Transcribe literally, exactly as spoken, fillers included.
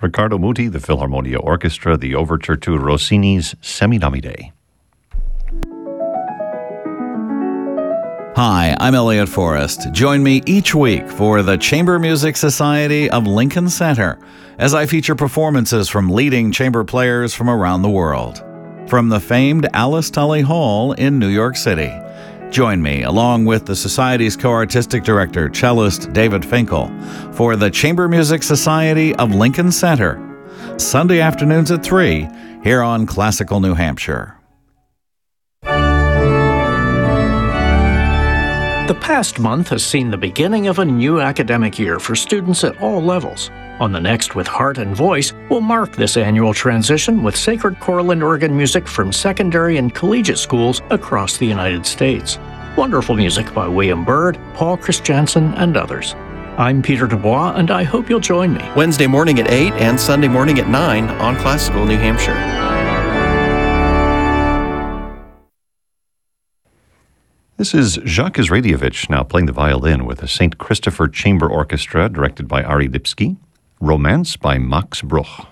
Riccardo Muti, the Philharmonia Orchestra, the overture to Rossini's Semidamide. Hi, I'm Elliot Forrest. Join me each week for the Chamber Music Society of Lincoln Center as I feature performances from leading chamber players from around the world. From the famed Alice Tully Hall in New York City. Join me, along with the Society's co-artistic director, cellist David Finkel, for the Chamber Music Society of Lincoln Center, Sunday afternoons at three, here on Classical New Hampshire. The past month has seen the beginning of a new academic year for students at all levels. On the Next with Heart and Voice, we'll mark this annual transition with sacred choral and organ music from secondary and collegiate schools across the United States. Wonderful music by William Byrd, Paul Christiansen, and others. I'm Peter Dubois, and I hope you'll join me. Wednesday morning at eight and Sunday morning at nine on Classical New Hampshire. This is Jacques Izraidievich now playing the violin with the Saint Christopher Chamber Orchestra directed by Ari Lipski, Romance by Max Bruch.